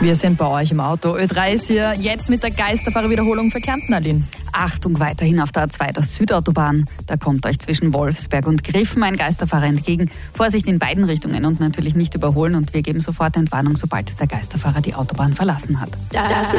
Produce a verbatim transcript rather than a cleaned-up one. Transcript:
Wir sind bei euch im Auto. Ö drei ist hier jetzt mit der Geisterfahrer-Wiederholung für Kärnten, Aline. Achtung, weiterhin auf der A zwei, der Südautobahn. Da kommt euch zwischen Wolfsberg und Griffen ein Geisterfahrer entgegen. Vorsicht in beiden Richtungen und natürlich nicht überholen. Und wir geben sofort Entwarnung, sobald der Geisterfahrer die Autobahn verlassen hat. Das